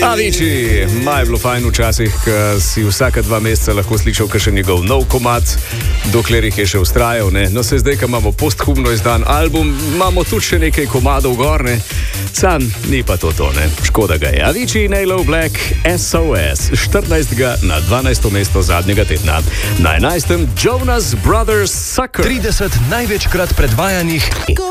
Avicii, maj bilo fajn včasih, ko si vsaka 2 meseca lahko slišal kakšen njegov nov komad, dokler jih je še ustrajal, ne. No, se zdaj, ko imamo posthumno izdan album, imamo tudi še nekaj komadov gor, ne. Sam ni pa to, ne. Škoda ga je. Avicii, Nailo Black, SOS, 14. na 12. mesto zadnjega tedna. Na 11. Jonas Brothers Sucker. 30 največkrat predvajanih